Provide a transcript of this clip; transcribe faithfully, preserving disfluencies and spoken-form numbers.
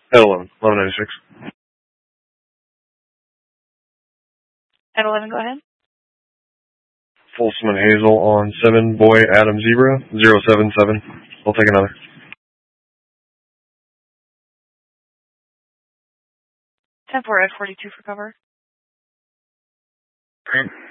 At eleven, eleven ninety-six. At eleven, go ahead. Folsom and Hazel on seven, Boy, Adam, Zebra, zero seven seven. I'll take another. ten four at forty-two for cover. Okay.